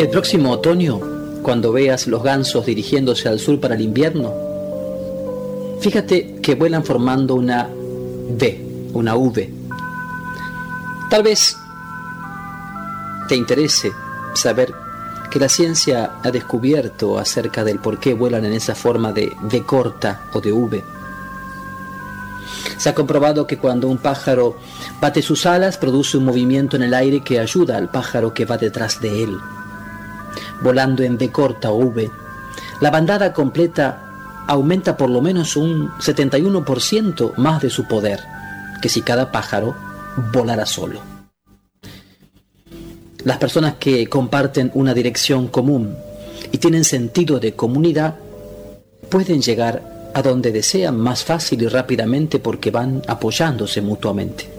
El próximo otoño, cuando veas los gansos dirigiéndose al sur para el invierno, fíjate que vuelan formando una V. Tal vez te interese saber que la ciencia ha descubierto acerca del por qué vuelan en esa forma de V corta o de V. Se ha comprobado que cuando un pájaro bate sus alas, produce un movimiento en el aire que ayuda al pájaro que va detrás de él. Volando en V corta o V, la bandada completa aumenta por lo menos un 71% más de su poder que si cada pájaro volara solo. Las personas que comparten una dirección común y tienen sentido de comunidad pueden llegar a donde desean más fácil y rápidamente porque van apoyándose mutuamente.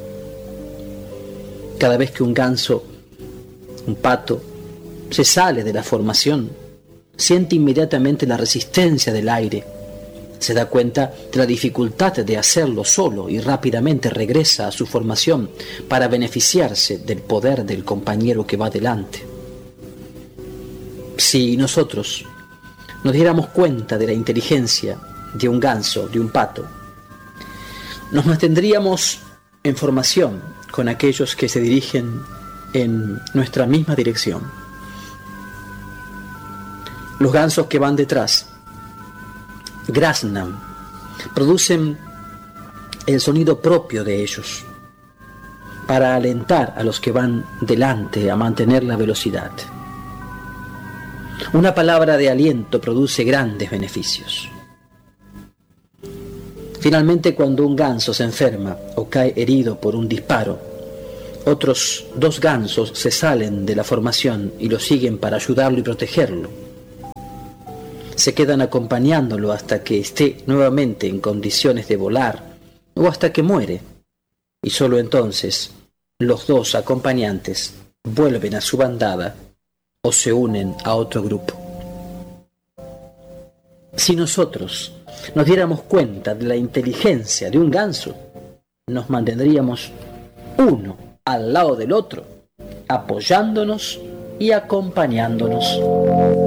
Cada vez que un ganso, un pato, se sale de la formación, siente inmediatamente la resistencia del aire, se da cuenta de la dificultad de hacerlo solo y rápidamente regresa a su formación para beneficiarse del poder del compañero que va delante. Si nosotros nos diéramos cuenta de la inteligencia de un ganso, de un pato, nos mantendríamos en formación con aquellos que se dirigen en nuestra misma dirección. Los gansos que van detrás graznan, producen el sonido propio de ellos para alentar a los que van delante a mantener la velocidad. Una palabra de aliento produce grandes beneficios. Finalmente, cuando un ganso se enferma o cae herido por un disparo, otros 2 gansos se salen de la formación y lo siguen para ayudarlo y protegerlo. Se quedan acompañándolo hasta que esté nuevamente en condiciones de volar o hasta que muere. Y solo entonces los 2 acompañantes vuelven a su bandada o se unen a otro grupo. Si nosotros nos diéramos cuenta de la inteligencia de un ganso, nos mantendríamos uno al lado del otro, apoyándonos y acompañándonos.